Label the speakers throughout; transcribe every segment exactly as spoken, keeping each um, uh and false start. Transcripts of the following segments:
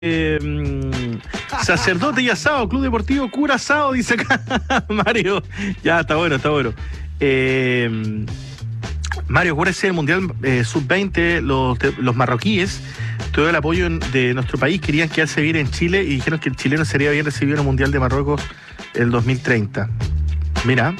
Speaker 1: Eh, sacerdote y asado, Club Deportivo Curazao, dice acá Mario. Ya, está bueno, está bueno. Eh, Mario, acuérdese del Mundial eh, sub veinte, los, los marroquíes, todo el apoyo en, de nuestro país, querían quedarse a vivir en Chile y dijeron que el chileno sería bien recibido en el Mundial de Marruecos el dos mil treinta. Mira.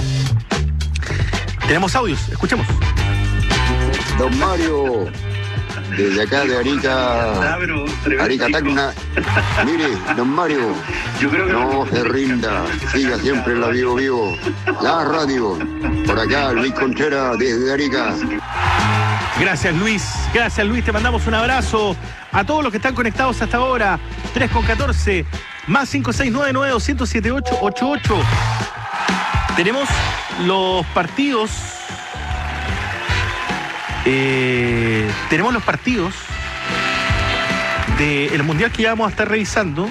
Speaker 1: Tenemos audios, escuchemos.
Speaker 2: Don Mario, desde acá de Arica, Arica Tacna. Mire, don Mario, no se rinda, siga siempre en la Vivo Vivo, la radio. Por acá, Luis Contreras, desde Arica.
Speaker 1: Gracias, Luis. Gracias, Luis. Te mandamos un abrazo a todos los que están conectados hasta ahora. tres con catorce, más cinco seis nueve nueve dos cero siete ocho ocho ocho. Tenemos los partidos. Eh, tenemos los partidos del Mundial que ya vamos a estar revisando.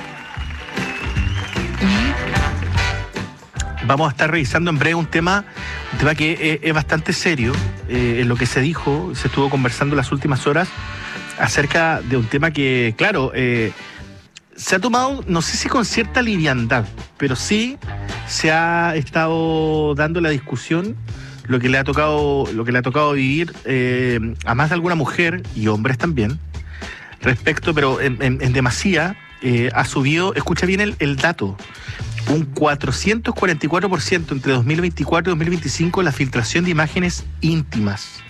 Speaker 1: Y vamos a estar revisando en breve un tema, un tema que es, es bastante serio, eh, en lo que se dijo, se estuvo conversando las últimas horas acerca de un tema que, claro, eh, se ha tomado, no sé si con cierta liviandad, pero sí se ha estado dando la discusión, lo que le ha tocado, lo que le ha tocado vivir eh, a más de alguna mujer y hombres también, respecto, pero en, en, en demasía, eh, ha subido, escucha bien el, el dato, un cuatrocientos cuarenta y cuatro por ciento entre dos mil veinticuatro y dos mil veinticinco la filtración de imágenes íntimas.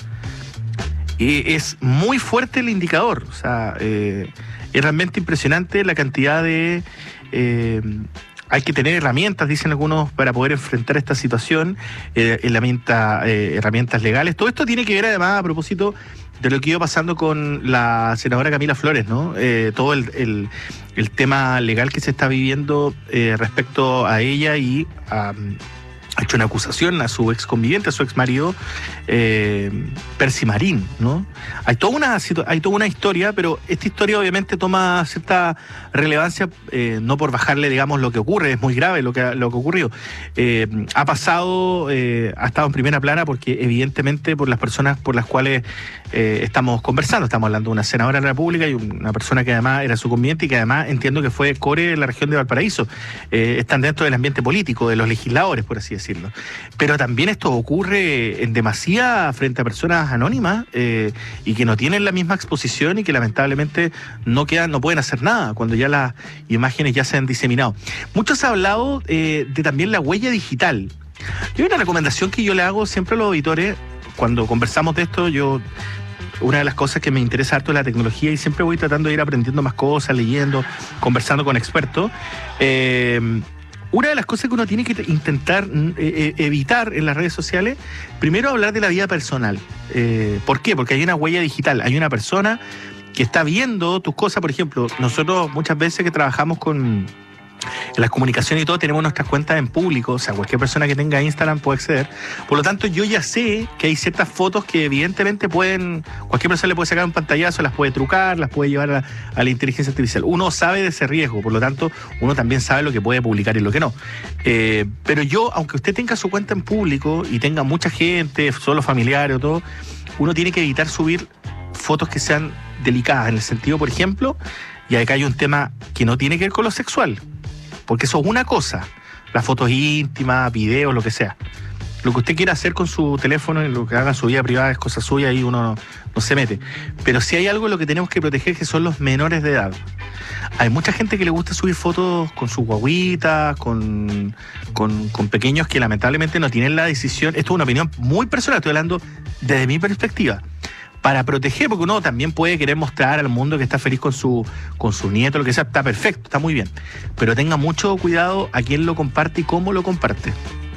Speaker 1: Eh, es muy fuerte el indicador, o sea, eh, es realmente impresionante la cantidad de... Eh, hay que tener herramientas, dicen algunos, para poder enfrentar esta situación, eh, herramienta, eh, herramientas legales. Todo esto tiene que ver, además, a propósito de lo que iba pasando con la senadora Camila Flores, ¿no? Eh, todo el, el, el tema legal que se está viviendo eh, respecto a ella y a... ha hecho una acusación a su ex conviviente, a su ex marido, eh, Percy Marín, ¿no? Hay toda una hay toda una historia, pero esta historia obviamente toma cierta relevancia, eh, no por bajarle, digamos, lo que ocurre, es muy grave lo que, lo que ocurrió. Eh, ha pasado, eh, ha estado en primera plana porque evidentemente por las personas por las cuales eh, estamos conversando, estamos hablando de una senadora de la República y una persona que además era su conviviente y que además entiendo que fue core de la región de Valparaíso. Eh, están dentro del ambiente político, de los legisladores, por así decirlo. Pero también esto ocurre en demasía frente a personas anónimas eh, y que no tienen la misma exposición y que lamentablemente no quedan, no pueden hacer nada cuando ya las imágenes ya se han diseminado. Muchos han hablado eh, de también la huella digital. Y hay una recomendación que yo le hago siempre a los auditores cuando conversamos de esto. Yo una de las cosas que me interesa harto es la tecnología y siempre voy tratando de ir aprendiendo más cosas, leyendo, conversando con expertos. Eh, Una de las cosas que uno tiene que intentar eh, evitar en las redes sociales, primero hablar de la vida personal. Eh, ¿Por qué? Porque hay una huella digital, hay una persona que está viendo tus cosas. Por ejemplo, nosotros muchas veces que trabajamos con en las comunicaciones y todo, tenemos nuestras cuentas en público, o sea, cualquier persona que tenga Instagram puede acceder. Por lo tanto, yo ya sé que hay ciertas fotos que evidentemente pueden, cualquier persona le puede sacar un pantallazo, las puede trucar, las puede llevar a, a la inteligencia artificial. Uno sabe de ese riesgo, por lo tanto, uno también sabe lo que puede publicar y lo que no. Eh, pero yo, aunque usted tenga su cuenta en público y tenga mucha gente, solo familiares o todo, uno tiene que evitar subir fotos que sean delicadas, en el sentido, por ejemplo, y acá hay un tema que no tiene que ver con lo sexual, porque eso es una cosa, las fotos íntimas, videos, lo que sea. Lo que usted quiera hacer con su teléfono y lo que haga en su vida privada es cosa suya y uno no, no se mete. Pero si hay algo en lo que tenemos que proteger, que son los menores de edad. Hay mucha gente que le gusta subir fotos con sus guaguitas, con, con, con pequeños que lamentablemente no tienen la decisión. Esto es una opinión muy personal, estoy hablando desde mi perspectiva. Para proteger, porque uno también puede querer mostrar al mundo que está feliz con su con su nieto, lo que sea, está perfecto, está muy bien. Pero tenga mucho cuidado a quién lo comparte y cómo lo comparte.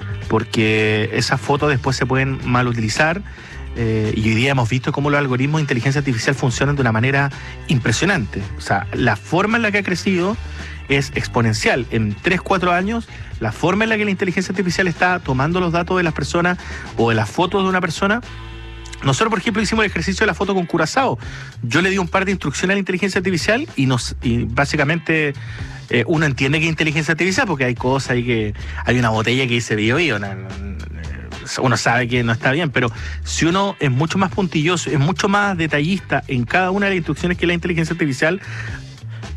Speaker 1: Porque esas fotos después se pueden mal utilizar. Eh, y hoy día hemos visto cómo los algoritmos de inteligencia artificial funcionan de una manera impresionante. O sea, la forma en la que ha crecido es exponencial. En tres, cuatro años, la forma en la que la inteligencia artificial está tomando los datos de las personas o de las fotos de una persona. Nosotros, por ejemplo, hicimos el ejercicio de la foto con Curazao. Yo le di un par de instrucciones a la inteligencia artificial y, nos, y básicamente eh, uno entiende que es inteligencia artificial porque hay cosas ahí que... Hay una botella que dice bio bio, no, no, uno sabe que no está bien, pero si uno es mucho más puntilloso, es mucho más detallista en cada una de las instrucciones que la inteligencia artificial,